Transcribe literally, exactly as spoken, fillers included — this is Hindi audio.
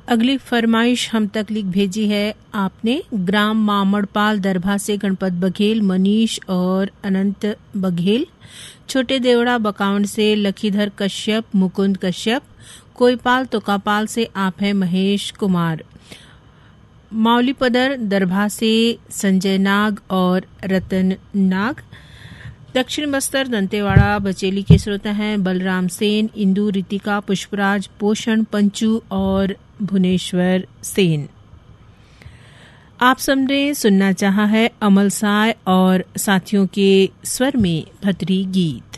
अगली फरमाइश हम तक लिख भेजी है आपने ग्राम मामड़पाल दरभा से गणपत बघेल, मनीष और अनंत बघेल। छोटे देवड़ा बकावंड से लखीधर कश्यप, मुकुंद कश्यप। कोईपाल तोकापाल से आप है महेश कुमार। माउलीपदर दरभा से संजय नाग और रतन नाग। दक्षिण बस्तर दंतेवाड़ा बचेली के श्रोता हैं बलराम सेन, इंदू, रितिका, पुष्पराज, पोषण, पंचू और भुवनेश्वर सेन। आप सबने सुनना चाहा है अमल साय और साथियों के स्वर में भतरी गीत।